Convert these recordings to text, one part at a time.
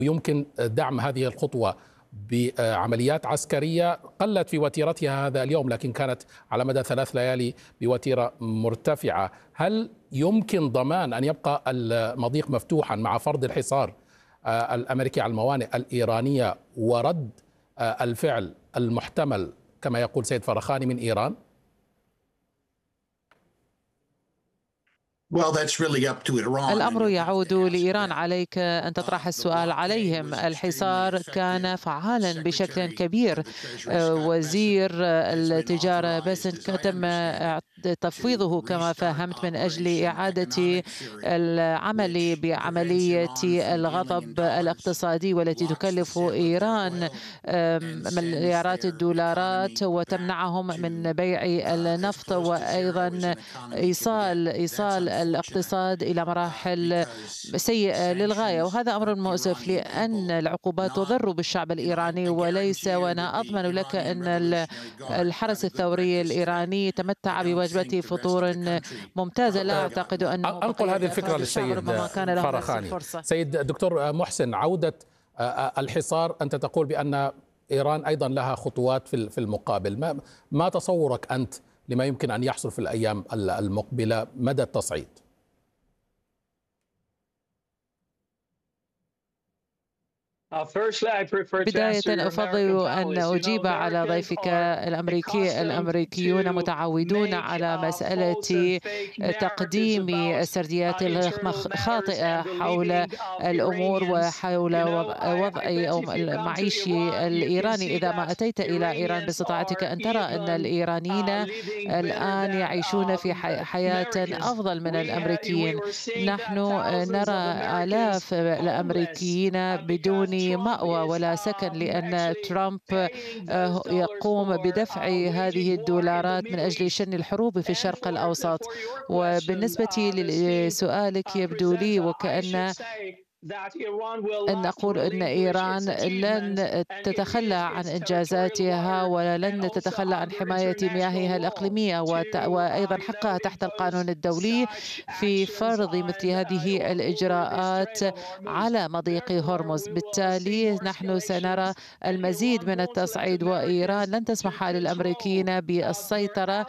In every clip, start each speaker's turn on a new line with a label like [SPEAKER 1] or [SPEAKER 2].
[SPEAKER 1] يمكن دعم هذه الخطوة بعمليات عسكرية قلت في وتيرتها هذا اليوم، لكن كانت على مدى 3 ليالي بوتيرة مرتفعة. هل يمكن ضمان أن يبقى المضيق مفتوحا مع فرض الحصار الأمريكي على الموانئ الإيرانية ورد الفعل المحتمل كما يقول سيد فرخاني من إيران؟
[SPEAKER 2] الأمر يعود لإيران، عليك أن تطرح السؤال عليهم. الحصار كان فعالا بشكل كبير. وزير التجارة باسنت تم تفويضه كما فهمت من أجل إعادة العمل بعملية الغضب الاقتصادي والتي تكلف إيران مليارات الدولارات وتمنعهم من بيع النفط، وأيضا إيصال الاقتصاد إلى مراحل سيئة للغاية. وهذا أمر مؤسف لأن العقوبات تضر بالشعب الإيراني وليس. وأنا أضمن لك أن الحرس الثوري الإيراني يتمتع بوجبة فطور ممتازة. لا أعتقد أنه
[SPEAKER 1] أنقل هذه الفكرة للسيد فرخاني. سيد دكتور محسن، عودة الحصار، أنت تقول بأن إيران أيضا لها خطوات في المقابل. ما تصورك أنت لما يمكن أن يحصل في الأيام المقبلة مدى التصعيد؟
[SPEAKER 2] بداية أفضل أن أجيب على ضيفك الأمريكي. الأمريكيون متعودون على مسألة تقديم السرديات الخاطئة حول الأمور وحول وضع المعيش الإيراني. إذا ما أتيت إلى إيران باستطاعتك أن ترى أن الإيرانيين الآن يعيشون في حياة أفضل من الأمريكيين. نحن نرى آلاف الأمريكيين بدون مأوى ولا سكن، لأن ترامب يقوم بدفع هذه الدولارات من أجل شن الحروب في الشرق الأوسط. وبالنسبة لسؤالك يبدو لي وكأن أن نقول أن إيران لن تتخلى عن إنجازاتها ولن تتخلى عن حماية مياهها الإقليمية، وأيضا حقها تحت القانون الدولي في فرض مثل هذه الإجراءات على مضيق هرمز. بالتالي نحن سنرى المزيد من التصعيد، وإيران لن تسمح للأمريكيين بالسيطرة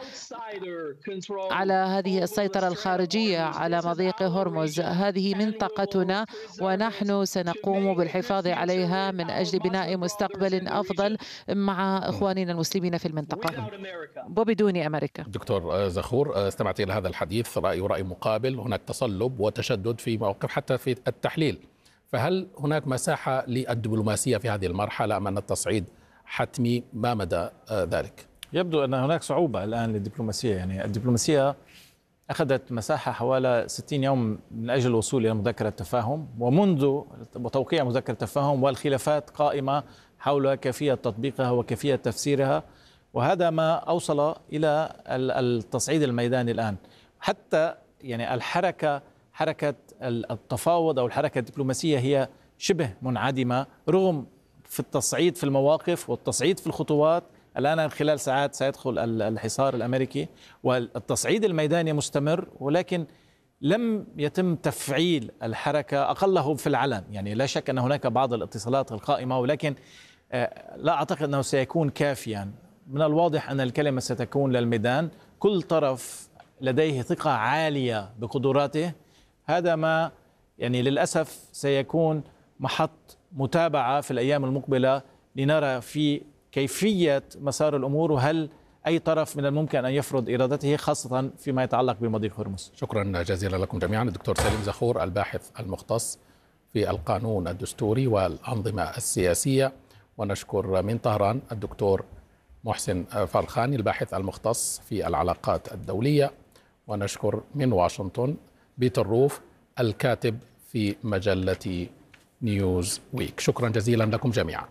[SPEAKER 2] على هذه السيطرة الخارجية على مضيق هرمز. هذه منطقتنا ونحن سنقوم بالحفاظ عليها من أجل بناء مستقبل أفضل مع إخواننا المسلمين في المنطقة وبدون أمريكا.
[SPEAKER 1] دكتور زخور، استمعت إلى هذا الحديث، رأي مقابل. هناك تصلب وتشدد في مواقف حتى في التحليل، فهل هناك مساحة للدبلوماسية في هذه المرحلة أم أن التصعيد حتمي؟ ما مدى ذلك؟
[SPEAKER 3] يبدو أن هناك صعوبة الآن للدبلوماسية. يعني الدبلوماسية أخذت مساحة حوالي 60 يوم من أجل الوصول إلى مذكرة تفاهم، ومنذ توقيع مذكرة تفاهم والخلافات قائمة حول كيفية تطبيقها وكيفية تفسيرها، وهذا ما أوصل إلى التصعيد الميداني الآن. حتى يعني حركة التفاوض أو الحركة الدبلوماسية هي شبه منعدمة، رغم في التصعيد في المواقف والتصعيد في الخطوات. الآن خلال ساعات سيدخل الحصار الأمريكي والتصعيد الميداني مستمر، ولكن لم يتم تفعيل الحركة أقله في العلن. يعني لا شك أن هناك بعض الاتصالات القائمة، ولكن لا أعتقد أنه سيكون كافيا. من الواضح أن الكلمة ستكون للميدان، كل طرف لديه ثقة عالية بقدراته. هذا ما يعني للأسف سيكون محط متابعة في الأيام المقبلة لنرى في كيفية مسار الأمور، وهل أي طرف من الممكن أن يفرض إرادته خاصة فيما يتعلق بمضيق هرمز.
[SPEAKER 1] شكرا جزيلا لكم جميعا. الدكتور سليم زخور الباحث المختص في القانون الدستوري والأنظمة السياسية، ونشكر من طهران الدكتور محسن فرخاني الباحث المختص في العلاقات الدولية، ونشكر من واشنطن بيتر روف الكاتب في مجلة نيوز ويك. شكرا جزيلا لكم جميعا.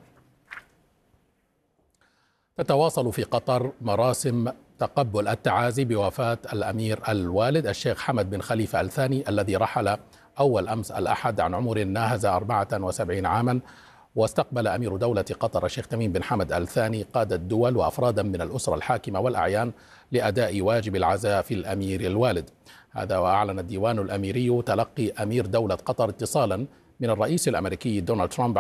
[SPEAKER 1] تتواصل في قطر مراسم تقبل التعازي بوفاة الأمير الوالد الشيخ حمد بن خليفة الثاني الذي رحل أول أمس الأحد عن عمر ناهز 74 عاما. واستقبل أمير دولة قطر الشيخ تميم بن حمد الثاني قادة الدول وأفرادا من الأسرة الحاكمة والأعيان لأداء واجب العزاء في الأمير الوالد. هذا وأعلن الديوان الأميري تلقي أمير دولة قطر اتصالا من الرئيس الأمريكي دونالد ترامب